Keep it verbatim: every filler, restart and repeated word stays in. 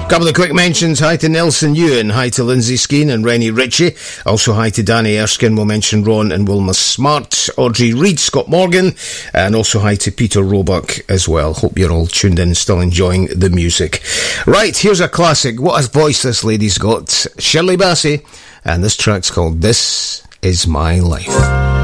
Couple of quick mentions. Hi to Nelson Ewan, hi to Lindsay Skeen and Rennie Ritchie. Also hi to Danny Erskine. We'll mention Ron and Wilma Smart, Audrey Reid, Scott Morgan, and also hi to Peter Roebuck as well. Hope you're all tuned in, still enjoying the music. Right, here's a classic. What a voice this lady's got. Shirley Bassey, and this track's called This Is My Life.